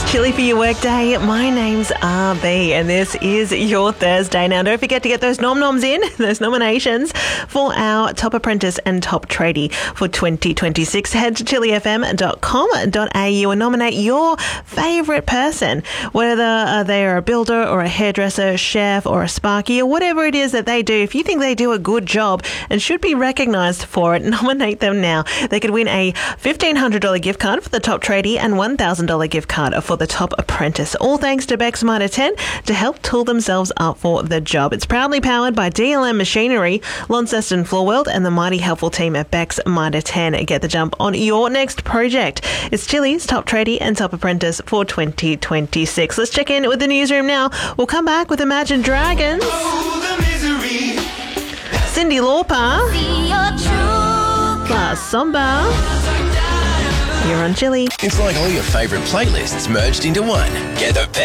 Chilly for your workday. My name's RB and this is your Thursday. Now, don't forget to get those nom-noms in, those nominations for our Top Apprentice and Top Tradie for 2026. Head to chillyfm.com.au and nominate your favourite person, whether they are a builder or a hairdresser, chef or a sparky or whatever it is that they do. If you think they do a good job and should be recognised for it, nominate them now. They could win a $1,500 gift card for the Top Tradie and $1,000 gift card for the Top Apprentice. All thanks to Beck's Mitre 10 to help tool themselves up for the job. It's proudly powered by DLM Machinery, Launceston Floor World and the mighty helpful team at Beck's Mitre 10. Get the jump on your next project. It's Chilly's Top Tradie and Top Apprentice for 2026. Let's check in with the newsroom now. We'll come back with Imagine Dragons, Cyndi Lauper, plus Somba. You're on Chilly. It's like all your favourite playlists merged into one. Get the best